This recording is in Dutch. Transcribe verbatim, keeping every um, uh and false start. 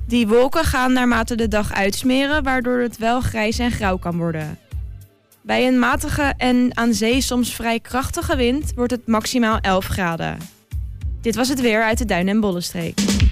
Die wolken gaan naarmate de dag uitsmeren, waardoor het wel grijs en grauw kan worden. Bij een matige en aan zee soms vrij krachtige wind wordt het maximaal elf graden. Dit was het weer uit de Duin- en Bollenstreek.